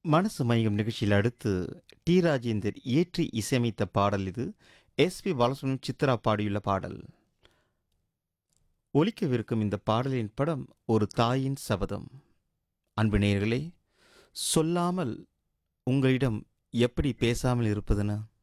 மனசு மயங்கும் நிகழ்ச்சியில் அடுத்து டி ராஜேந்தர் இயற்றி இசையமைத்த பாடல் இது. எஸ்பி பாலசுப்ரமணியம் சித்ரா பாடியுள்ள பாடல். ஒலிக்கவிருக்கும் இந்த பாடலின் படம் ஒரு தாயின் சபதம். அன்பு நேயர்களே, சொல்லாமல் உங்களிடம் எப்படி பேசாமல் இருப்பதுனா